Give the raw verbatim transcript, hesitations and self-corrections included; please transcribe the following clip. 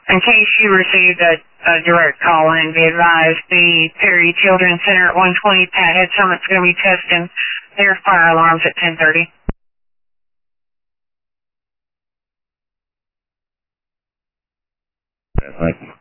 In case you received a, a direct call in, be advised the Perry Children's Center at one twenty Pat Head Summit's going to be testing their fire alarms at ten thirty. Thank you.